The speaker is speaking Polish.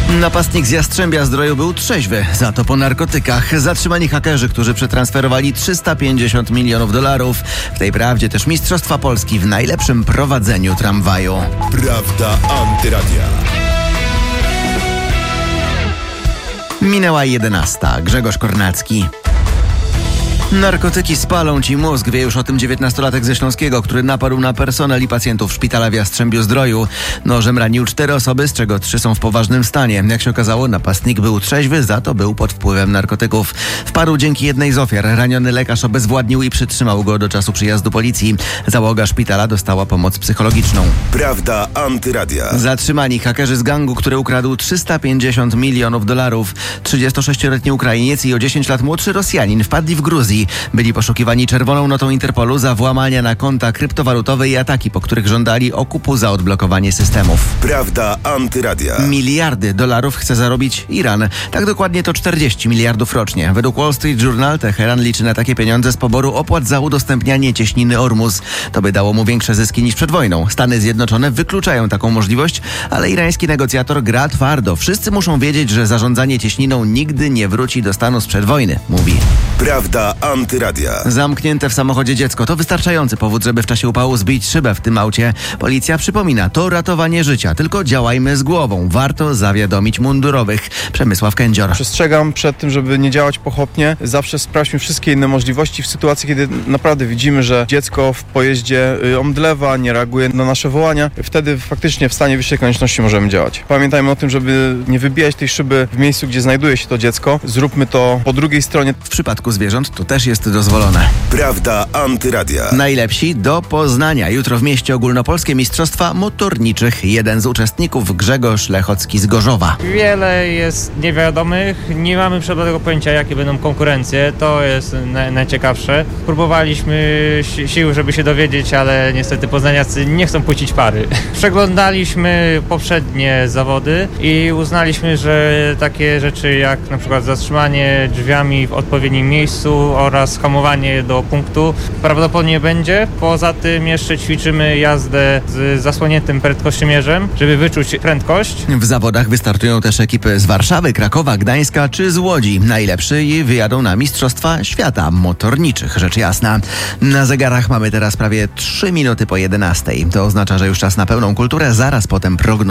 Napastnik z Jastrzębia-Zdroju był trzeźwy, za to po narkotykach. Zatrzymani hakerzy, którzy przetransferowali $350 milionów. W tej prawdzie też Mistrzostwa Polski w najlepszym prowadzeniu tramwaju. Prawda Antyradia. Minęła 11. Grzegorz Kornacki. Narkotyki spalą ci mózg, wie już o tym 19-latek ze Śląskiego, który napadł na personel i pacjentów szpitala w Jastrzębiu-Zdroju. Nożem ranił 4 osoby, z czego 3 są w poważnym stanie. Jak się okazało, napastnik był trzeźwy, za to był pod wpływem narkotyków. Wpadł dzięki jednej z ofiar. Raniony lekarz obezwładnił i przytrzymał go do czasu przyjazdu policji. Załoga szpitala dostała pomoc psychologiczną. Prawda Antyradia. Zatrzymani hakerzy z gangu, który ukradł $350 milionów. 36-letni Ukrainiec i o 10 lat młodszy Rosjanin wpadli w Gruzji. Byli poszukiwani czerwoną notą Interpolu za włamania na konta kryptowalutowe i ataki, po których żądali okupu za odblokowanie systemów. Prawda Antyradia. Miliardy dolarów chce zarobić Iran. Tak dokładnie to 40 miliardów rocznie. Według Wall Street Journal Teheran liczy na takie pieniądze z poboru opłat za udostępnianie cieśniny Ormus. To by dało mu większe zyski niż przed wojną. Stany Zjednoczone wykluczają taką możliwość, ale irański negocjator gra twardo. Wszyscy muszą wiedzieć, że zarządzanie cieśniną nigdy nie wróci do stanu sprzed wojny, mówi. Prawda Antyradia. Zamknięte w samochodzie dziecko to wystarczający powód, żeby w czasie upału zbić szybę w tym aucie. Policja przypomina, to ratowanie życia, tylko działajmy z głową. Warto zawiadomić mundurowych. Przemysław Kędzior. Przestrzegam przed tym, żeby nie działać pochopnie. Zawsze sprawdźmy wszystkie inne możliwości w sytuacji, kiedy naprawdę widzimy, że dziecko w pojeździe omdlewa, nie reaguje na nasze wołania. Wtedy faktycznie w stanie wyższej konieczności możemy działać. Pamiętajmy o tym, żeby nie wybijać tej szyby w miejscu, gdzie znajduje się to dziecko. Zróbmy to po drugiej stronie. W przypadku zwierząt to też jest dozwolone. Prawda Antyradia. Najlepsi do Poznania. Jutro w mieście ogólnopolskie mistrzostwa motorniczych. Jeden z uczestników, Grzegorz Lechocki z Gorzowa. Wiele jest niewiadomych. Nie mamy przykładowego pojęcia, jakie będą konkurencje. To jest najciekawsze. Próbowaliśmy sił, żeby się dowiedzieć, ale niestety poznaniacy nie chcą puścić pary. Przeglądaliśmy poprzednie zawody i uznaliśmy, że takie rzeczy jak na przykład zatrzymanie drzwiami w odpowiednim miejscu oraz hamowanie do punktu prawdopodobnie będzie. Poza tym jeszcze ćwiczymy jazdę z zasłoniętym prędkościomierzem, żeby wyczuć prędkość. W zawodach wystartują też ekipy z Warszawy, Krakowa, Gdańska czy z Łodzi. Najlepsi wyjadą na Mistrzostwa Świata motorniczych, rzecz jasna. Na zegarach mamy teraz prawie 3 minuty po 11. To oznacza, że już czas na pełną kulturę. Zaraz potem prognoza.